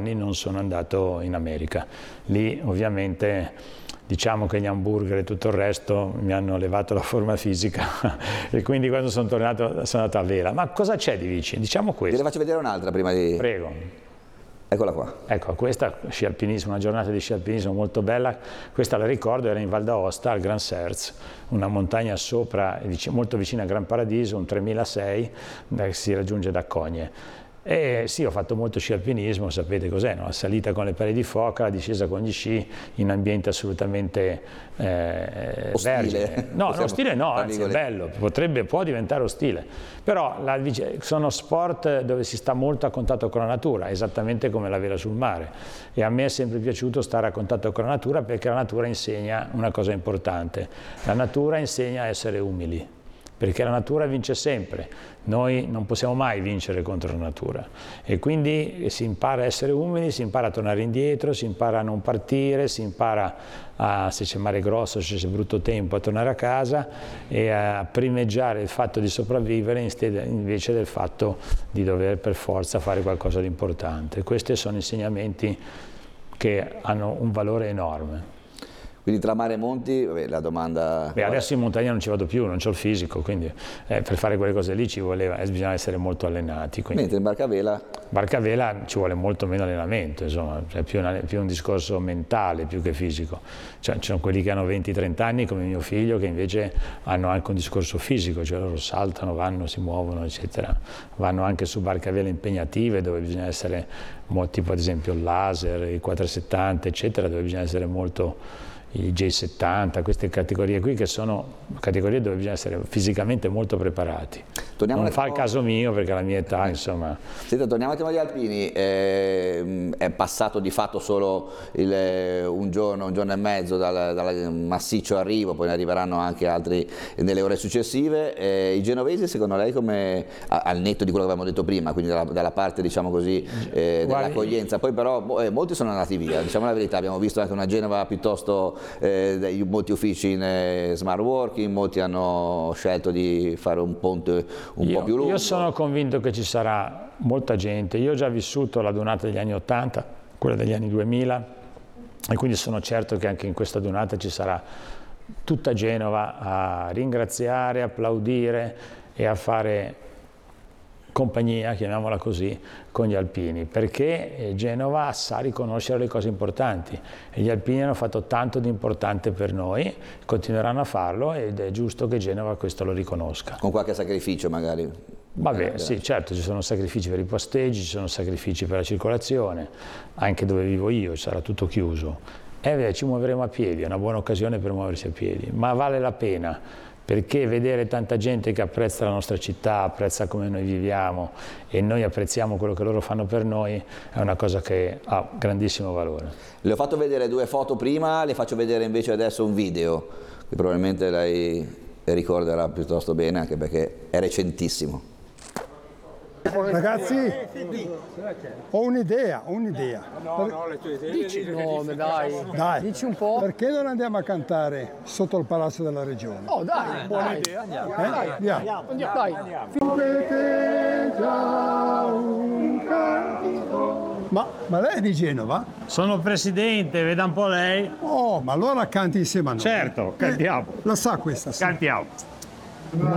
anni non sono andato in America. Lì ovviamente diciamo che gli hamburger e tutto il resto mi hanno levato la forma fisica e quindi quando sono tornato sono andato a vela. Ma cosa c'è di vicino? Diciamo questo. Te ne faccio vedere un'altra prima di... Prego. Eccola qua. Ecco, questa sci alpinismo, una giornata di sci alpinismo molto bella, questa la ricordo, era in Val d'Aosta, al Gran Serz, una montagna sopra, molto vicina a Gran Paradiso, un 3006 che si raggiunge da Cogne. E sì, ho fatto molto sci alpinismo, sapete cos'è, no? La salita con le pelle di foca, la discesa con gli sci in ambiente assolutamente vergine. No, ostile no, anzi è bello, può diventare ostile, però sono sport dove si sta molto a contatto con la natura, esattamente come la vela sul mare, e a me è sempre piaciuto stare a contatto con la natura perché la natura insegna una cosa importante, la natura insegna a essere umili. Perché la natura vince sempre, noi non possiamo mai vincere contro la natura e quindi si impara a essere umili, si impara a tornare indietro, si impara a non partire, si impara a, se c'è mare grosso, se c'è brutto tempo, a tornare a casa e a primeggiare il fatto di sopravvivere invece del fatto di dover per forza fare qualcosa di importante. Questi sono insegnamenti che hanno un valore enorme. Quindi tra mare e monti, la domanda... Beh, adesso in montagna non ci vado più, non c'ho il fisico, quindi per fare quelle cose lì bisogna essere molto allenati. Quindi. Mentre in barcavela? Barcavela ci vuole molto meno allenamento, insomma, è più un discorso mentale più che fisico. Cioè, ci sono quelli che hanno 20-30 anni, come mio figlio, che invece hanno anche un discorso fisico, cioè loro saltano, vanno, si muovono, eccetera. Vanno anche su barcavele impegnative, dove bisogna essere, tipo ad esempio il laser, i 470, eccetera, dove bisogna essere molto... i J70, queste categorie qui che sono categorie dove bisogna essere fisicamente molto preparati. Non fa il caso mio perché alla mia età, insomma... Senta, torniamo al tema degli alpini, è passato di fatto solo un giorno e mezzo dal massiccio arrivo, poi ne arriveranno anche altri nelle ore successive. I genovesi secondo lei come, al netto di quello che avevamo detto prima, quindi dalla parte diciamo così dell'accoglienza, poi però molti sono andati via, diciamo la verità, abbiamo visto anche una Genova piuttosto... molti uffici in smart working, molti hanno scelto di fare un ponte un po' più lungo. Io sono convinto che ci sarà molta gente, io ho già vissuto la donata degli anni 80, quella degli anni 2000 e quindi sono certo che anche in questa donata ci sarà tutta Genova a ringraziare, applaudire e a fare compagnia, chiamiamola così, con gli alpini, perché Genova sa riconoscere le cose importanti e gli alpini hanno fatto tanto di importante per noi, continueranno a farlo ed è giusto che Genova questo lo riconosca. Con qualche sacrificio magari? Vabbè, sì, certo, ci sono sacrifici per i posteggi, ci sono sacrifici per la circolazione, anche dove vivo io sarà tutto chiuso. Ci muoveremo a piedi, è una buona occasione per muoversi a piedi, ma vale la pena. Perché vedere tanta gente che apprezza la nostra città, apprezza come noi viviamo e noi apprezziamo quello che loro fanno per noi è una cosa che ha grandissimo valore. Le ho fatto vedere 2 foto prima, le faccio vedere invece adesso un video che probabilmente lei ricorderà piuttosto bene anche perché è recentissimo. Ragazzi, ho un'idea. No, le tue idee. Dici il nome, dai. Dici un po'. Perché non andiamo a cantare sotto il Palazzo della Regione? Oh, dai, buona idea. Andiamo. Dai. Avete già un canto? Ma lei è di Genova? Sono presidente, veda un po' lei. Oh, ma allora canti insieme a noi. Certo, cantiamo. La sa questa? Sì. Cantiamo.